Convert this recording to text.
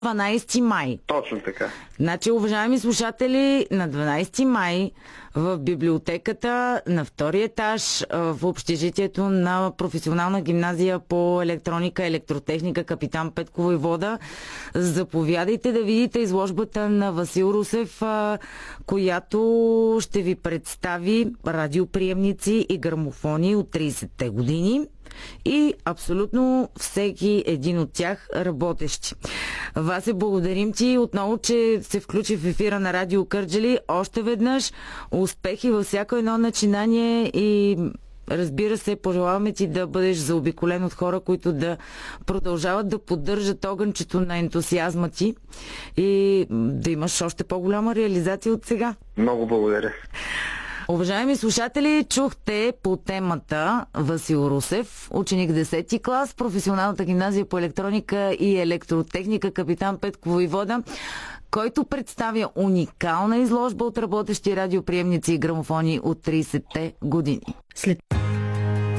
12 май. Точно така. Значи, уважаеми слушатели, на 12 май в библиотеката на втори етаж в общежитието на професионална гимназия по електроника, електротехника Капитан Петко войвода. Заповядайте да видите изложбата на Васил Русев, която ще ви представи радиоприемници и грамофони от 30-те години и абсолютно всеки един от тях работещи. Васе, благодарим ти отново, че се включи в ефира на Радио Кърджали. Още веднъж успехи във всяко едно начинание и разбира се, пожелаваме ти да бъдеш заобиколен от хора, които да продължават да поддържат огънчето на ентусиазма ти и да имаш още по-голяма реализация от сега. Много благодаря. Уважаеми слушатели, чухте по темата Васил Русев, ученик 10-ти клас, професионалната гимназия по електроника и електротехника Капитан Петко войвода, който представя уникална изложба от работещи радиоприемници и грамофони от 30-те години. След